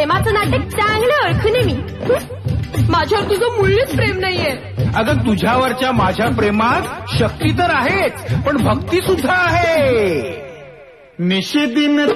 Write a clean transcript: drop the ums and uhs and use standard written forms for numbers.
प्रेमाचं नाटक चांगलं ओळखून आहे मी. माझ्यावर तुझं मुळीच प्रेम नाहीये. अगं तुझ्यावरच्या माझ्या प्रेमात शक्ती तर आहेच, पण भक्ती सुद्धा आहे. निशिदिन